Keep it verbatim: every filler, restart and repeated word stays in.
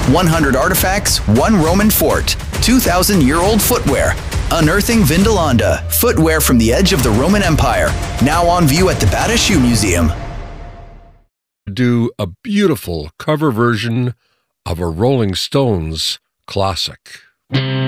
one hundred artifacts, one Roman fort, two thousand year old footwear. Unearthing Vindolanda, footwear from the edge of the Roman Empire. Now on view at the Bata Shoe Museum. Do a beautiful cover version of a Rolling Stones classic.